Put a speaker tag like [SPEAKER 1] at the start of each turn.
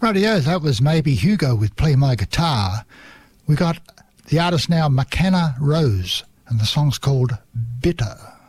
[SPEAKER 1] Radio, that was maybe Hugo with Play My Guitar. We got the artist now, McKenna Rose, and the song's called Bitter.